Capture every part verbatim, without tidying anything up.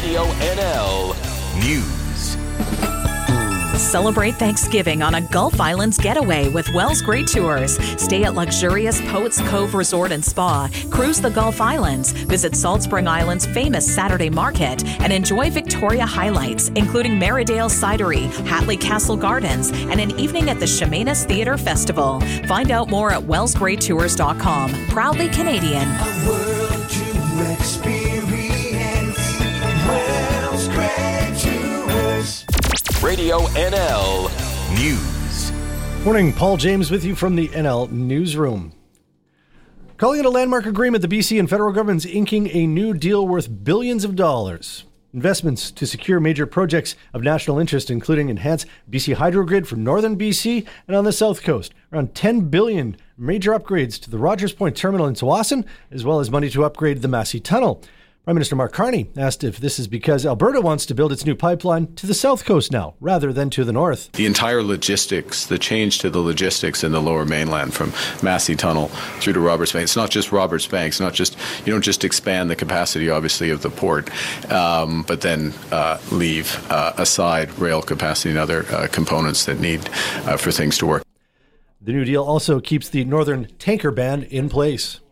Radio N L News. Celebrate Thanksgiving on a Gulf Islands getaway with Wells Great Tours. Stay at luxurious Poets Cove Resort and Spa, cruise the Gulf Islands, visit Salt Spring Island's famous Saturday Market, and enjoy Victoria highlights, including Merridale Cidery, Hatley Castle Gardens, and an evening at the Chemainus Theatre Festival. Find out more at wells great tours dot com. Proudly Canadian. A world to experience. Wells Great Tours. Radio N L News. Morning, Paul James with you from the N L Newsroom. Calling it a landmark agreement, the B C and federal government's inking a new deal worth billions of dollars. Investments to secure major projects of national interest, including enhance B C hydro grid for northern B C and on the south coast. Around ten billion dollars major upgrades to the Rogers Point terminal in Tsawwassen, as well as money to upgrade the Massey Tunnel. Prime Minister Mark Carney asked if this is because Alberta wants to build its new pipeline to the south coast now, rather than to the north. The entire logistics, the change to the logistics in the lower mainland from Massey Tunnel through to Roberts Bank. It's not just Roberts Bank. It's not just, you don't just expand the capacity, obviously, of the port, um, but then uh, leave uh, aside rail capacity and other uh, components that need uh, for things to work. The new deal also keeps the northern tanker ban in place.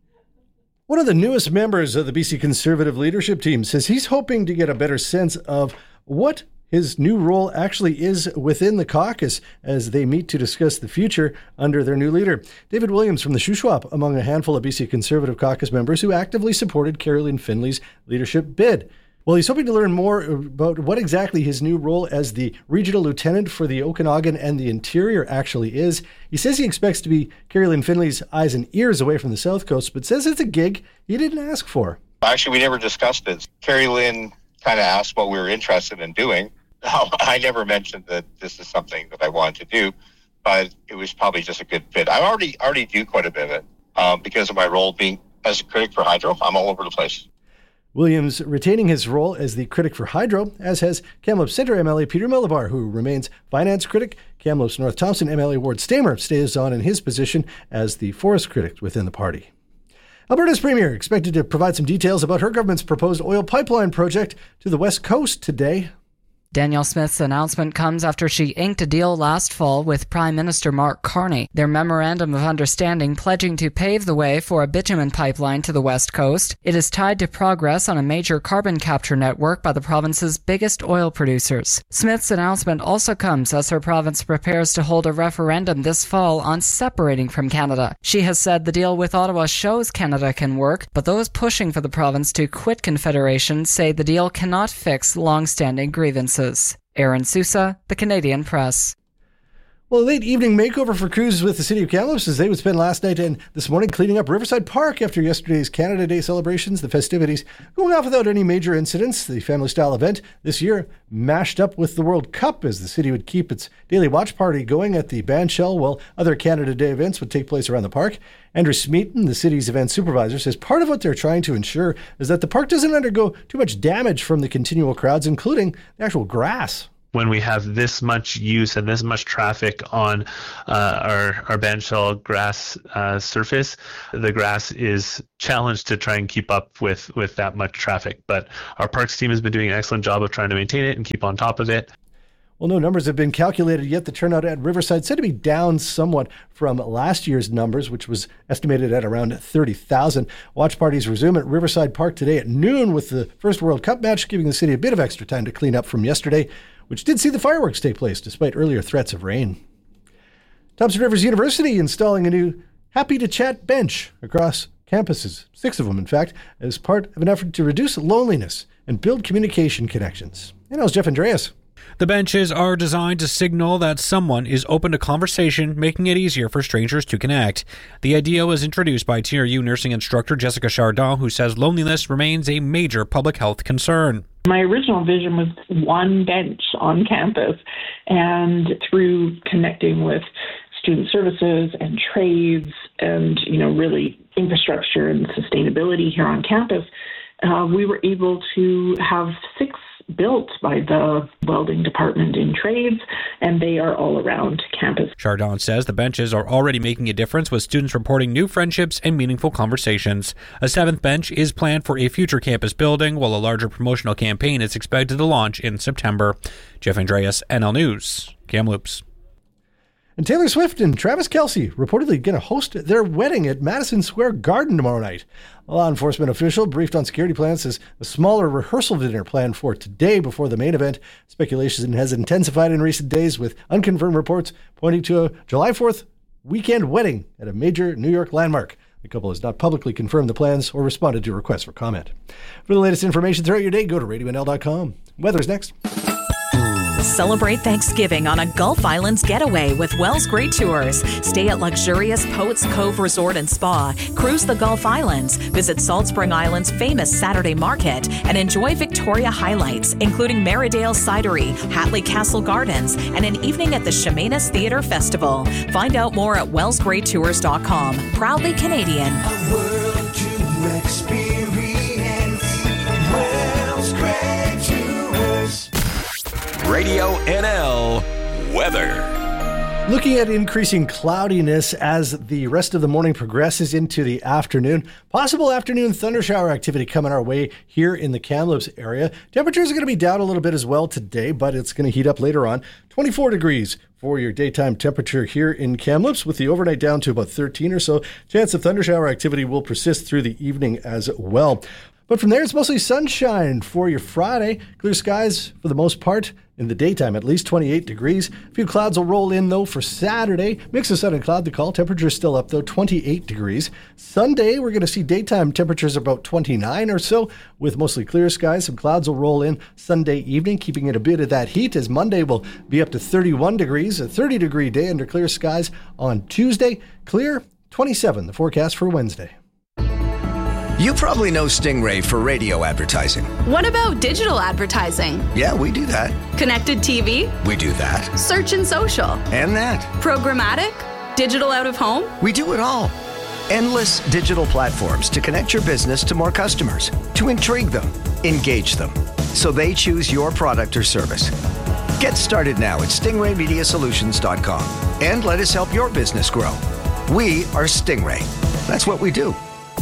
One of the newest members of the B C Conservative leadership team says he's hoping to get a better sense of what his new role actually is within the caucus as they meet to discuss the future under their new leader. David Williams from the Shuswap, among a handful of B C Conservative caucus members who actively supported Carrie-Lynne Findlay's leadership bid. Well, he's hoping to learn more about what exactly his new role as the regional lieutenant for the Okanagan and the Interior actually is. He says he expects to be Carrie-Lynne Findlay's eyes and ears away from the South Coast, but says it's a gig he didn't ask for. Actually, we never discussed it. Carrie-Lynne kind of asked what we were interested in doing. I never mentioned that this is something that I wanted to do, but it was probably just a good fit. I already already do quite a bit of it um, because of my role being as a critic for Hydro. I'm all over the place. Williams retaining his role as the critic for Hydro, as has Kamloops Centre M L A Peter Millibar, who remains finance critic. Kamloops North Thompson M L A Ward Stamer stays on in his position as the forest critic within the party. Alberta's Premier expected to provide some details about her government's proposed oil pipeline project to the West Coast today. Danielle Smith's announcement comes after she inked a deal last fall with Prime Minister Mark Carney, their memorandum of understanding pledging to pave the way for a bitumen pipeline to the West Coast. It is tied to progress on a major carbon capture network by the province's biggest oil producers. Smith's announcement also comes as her province prepares to hold a referendum this fall on separating from Canada. She has said the deal with Ottawa shows Canada can work, but those pushing for the province to quit Confederation say the deal cannot fix long-standing grievances. Aaron Sousa, The Canadian Press. Well, a late evening makeover for crews with the City of Kamloops as they would spend last night and this morning cleaning up Riverside Park after yesterday's Canada Day celebrations, the festivities going off without any major incidents. The family-style event this year mashed up with the World Cup as the city would keep its daily watch party going at the bandshell while other Canada Day events would take place around the park. Andrew Smeaton, the city's event supervisor, says part of what they're trying to ensure is that the park doesn't undergo too much damage from the continual crowds, including the actual grass. When we have this much use and this much traffic on uh, our, our bandshell grass uh, surface, the grass is challenged to try and keep up with, with that much traffic. But our parks team has been doing an excellent job of trying to maintain it and keep on top of it. Well, no numbers have been calculated yet. The turnout at Riverside said to be down somewhat from last year's numbers, which was estimated at around thirty thousand. Watch parties resume at Riverside Park today at noon with the first World Cup match, giving the city a bit of extra time to clean up from yesterday, which did see the fireworks take place despite earlier threats of rain. Thompson Rivers University installing a new Happy to Chat bench across campuses, six of them in fact, as part of an effort to reduce loneliness and build communication connections. And that was Jeff Andreas. The benches are designed to signal that someone is open to conversation, making it easier for strangers to connect. The idea was introduced by T R U nursing instructor Jessica Chardon, who says loneliness remains a major public health concern. My original vision was one bench on campus, and through connecting with student services and trades and, you know, really infrastructure and sustainability here on campus, uh, we were able to have six built by the welding department in trades, and they are all around campus. Chardon says the benches are already making a difference, with students reporting new friendships and meaningful conversations. A seventh bench is planned for a future campus building, while a larger promotional campaign is expected to launch in September. Jeff Andreas, N L News, Kamloops. And Taylor Swift and Travis Kelce reportedly going to host their wedding at Madison Square Garden tomorrow night. A law enforcement official briefed on security plans says a smaller rehearsal dinner planned for today before the main event. Speculation has intensified in recent days, with unconfirmed reports pointing to a July fourth weekend wedding at a major New York landmark. The couple has not publicly confirmed the plans or responded to requests for comment. For the latest information throughout your day, go to radio n l dot com. Weather's next. Celebrate Thanksgiving on a Gulf Islands getaway with Wells Great Tours. Stay at luxurious Poets Cove Resort and Spa. Cruise the Gulf Islands. Visit Salt Spring Island's famous Saturday Market and enjoy Victoria highlights, including Maridale Cidery, Hatley Castle Gardens, and an evening at the Chemainus Theatre Festival. Find out more at wells great tours dot com. Proudly Canadian. A world to experience. Wells Great Tours. Radio N L weather. Looking at increasing cloudiness as the rest of the morning progresses into the afternoon. Possible afternoon thundershower activity coming our way here in the Kamloops area. Temperatures are going to be down a little bit as well today, but it's going to heat up later on. twenty-four degrees for your daytime temperature here in Kamloops, with the overnight down to about thirteen or so. Chance of thundershower activity will persist through the evening as well. But from there, it's mostly sunshine for your Friday. Clear skies for the most part in the daytime, at least twenty-eight degrees. A few clouds will roll in, though, for Saturday. Mix of sun and cloud to call. Temperatures still up, though, twenty-eight degrees. Sunday, we're going to see daytime temperatures about twenty-nine or so, with mostly clear skies. Some clouds will roll in Sunday evening, keeping it a bit of that heat, as Monday will be up to thirty-one degrees. A thirty-degree day under clear skies on Tuesday. Clear, twenty-seven, the forecast for Wednesday. You probably know Stingray for radio advertising. What about digital advertising? Yeah, we do that. Connected T V? We do that. Search and social? And that. Programmatic? Digital out of home? We do it all. Endless digital platforms to connect your business to more customers, to intrigue them, engage them, so they choose your product or service. Get started now at stingray media solutions dot com and let us help your business grow. We are Stingray. That's what we do.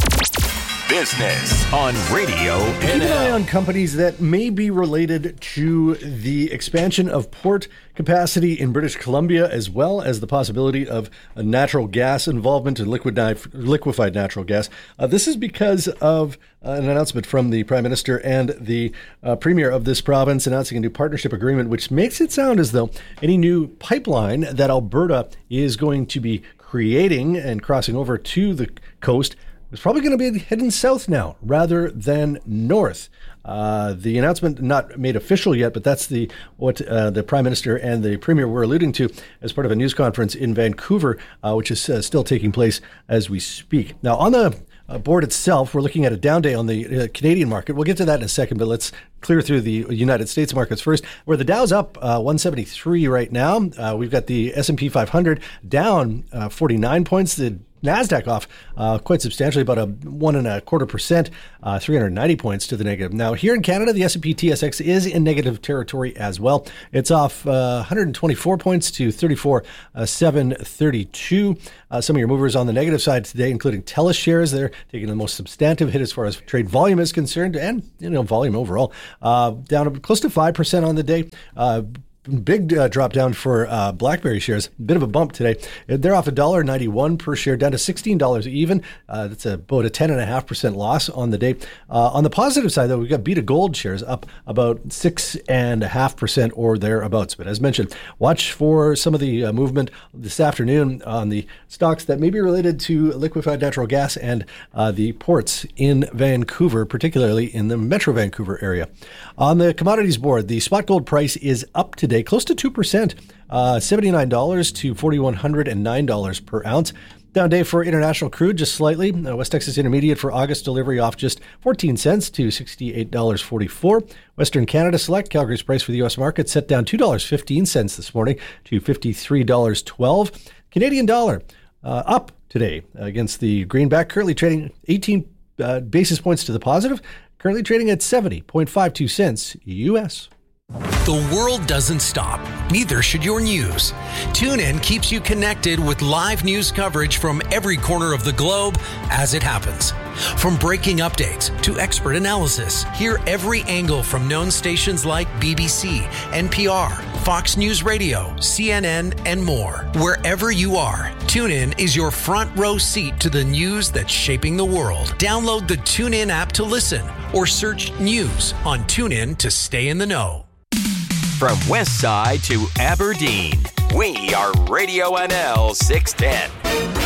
Business on Radio Keep N an eye L. on companies that may be related to the expansion of port capacity in British Columbia, as well as the possibility of a natural gas involvement in liquid liquefied natural gas. Uh, this is because of uh, an announcement from the Prime Minister and the uh, Premier of this province announcing a new partnership agreement, which makes it sound as though any new pipeline that Alberta is going to be creating and crossing over to the coast is probably going to be heading south now rather than north. Uh, the announcement not made official yet, but that's the what uh, the Prime Minister and the Premier were alluding to as part of a news conference in Vancouver, uh, which is uh, still taking place as we speak. Now, on the uh, board itself, we're looking at a down day on the uh, Canadian market. We'll get to that in a second, but let's clear through the United States markets first, where the Dow's up uh, one seventy-three right now. Uh, we've got the S and P five hundred down uh, forty-nine points. The NASDAQ off uh, quite substantially, about a one and a quarter percent, uh, three hundred ninety points to the negative. Now, here in Canada, the S and P T S X is in negative territory as well. It's off uh, one hundred twenty-four points to thirty-four seven thirty-two. Uh, some of your movers on the negative side today, including TELUS shares, they're taking the most substantive hit as far as trade volume is concerned, and you know volume overall uh, down close to five percent on the day. Uh, Big uh, drop down for uh, BlackBerry shares. Bit of a bump today. They're off one dollar ninety-one per share, down to sixteen dollars even. Uh, that's about a ten point five percent loss on the day. Uh, on the positive side, though, we've got Beta Gold shares up about six point five percent or thereabouts. But as mentioned, watch for some of the uh, movement this afternoon on the stocks that may be related to liquefied natural gas and uh, the ports in Vancouver, particularly in the Metro Vancouver area. On the commodities board, the spot gold price is up today. Close to two percent, uh, seventy-nine dollars to four thousand one hundred nine dollars per ounce. Down day for international crude, just slightly. Uh, West Texas Intermediate for August delivery off just fourteen cents to sixty-eight dollars and forty-four cents. Western Canada Select, Calgary's price for the U S market, set down two dollars and fifteen cents this morning to fifty-three dollars and twelve cents. Canadian dollar uh, up today against the greenback, currently trading eighteen uh, basis points to the positive. currently trading at seventy point five two cents U S. The world doesn't stop. Neither should your news. TuneIn keeps you connected with live news coverage from every corner of the globe as it happens. From breaking updates to expert analysis, hear every angle from known stations like B B C, N P R, Fox News Radio, C N N, and more. Wherever you are, TuneIn is your front row seat to the news that's shaping the world. Download the TuneIn app to listen or search news on TuneIn to stay in the know. From West Side to Aberdeen, we are Radio N L six ten.